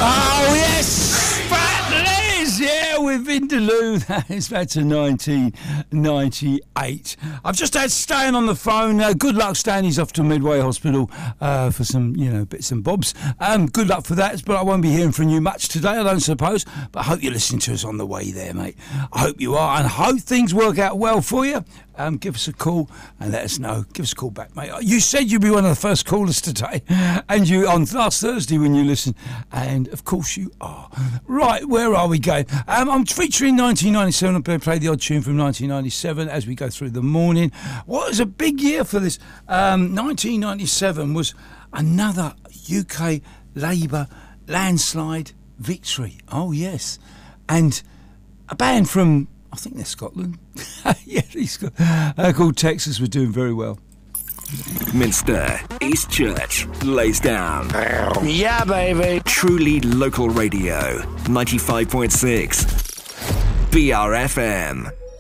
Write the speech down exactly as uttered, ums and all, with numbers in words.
Oh, yes! Fat Liz! Yeah, with Vindaloo. That is back to nineteen ninety-eight. I've just had Stan on the phone. Uh, good luck, Stan. He's off to Midway Hospital uh, for some, you know, bits and bobs. Um, good luck for that. But I won't be hearing from you much today, I don't suppose. But I hope you're listening to us on the way there, mate. I hope you are. And I hope things work out well for you. Um, give us a call and let us know. Give us a call back, mate. You said you'd be one of the first callers today, and you on last Thursday when you listened, and of course you are. Right, where are we going? Um, I'm featuring nineteen ninety-seven. I'm going to play the odd tune from nineteen ninety-seven as we go through the morning. What was a big year for this? Um, nineteen ninety-seven was another U K Labour landslide victory. Oh yes, and a band from, I think they're Scotland. Yeah, he's got, uh, called Texas was doing very well. Minster, East Church, lays down. Yeah, baby. Truly local radio, ninety-five point six B R F M.